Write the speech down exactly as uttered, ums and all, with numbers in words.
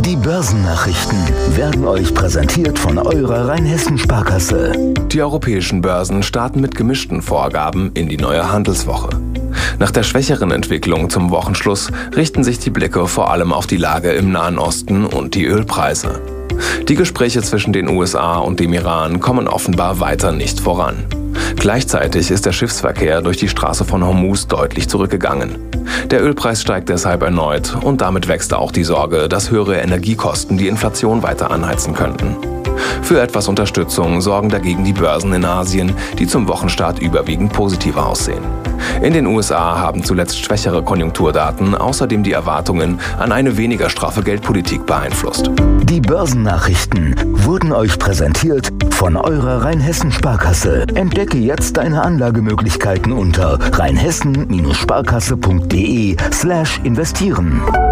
Die Börsennachrichten werden euch präsentiert von eurer Rheinhessen-Sparkasse. Die europäischen Börsen starten mit gemischten Vorgaben in die neue Handelswoche. Nach der schwächeren Entwicklung zum Wochenschluss richten sich die Blicke vor allem auf die Lage im Nahen Osten und die Ölpreise. Die Gespräche zwischen den U S A und dem Iran kommen offenbar weiter nicht voran. Gleichzeitig ist der Schiffsverkehr durch die Straße von Hormuz deutlich zurückgegangen. Der Ölpreis steigt deshalb erneut und damit wächst auch die Sorge, dass höhere Energiekosten die Inflation weiter anheizen könnten. Für etwas Unterstützung sorgen dagegen die Börsen in Asien, die zum Wochenstart überwiegend positiver aussehen. In den U S A haben zuletzt schwächere Konjunkturdaten außerdem die Erwartungen an eine weniger straffe Geldpolitik beeinflusst. Die Börsennachrichten wurden euch präsentiert von eurer Rheinhessen-Sparkasse. Entdecke jetzt deine Anlagemöglichkeiten unter rheinhessen Sparkasse punkt de slash investieren.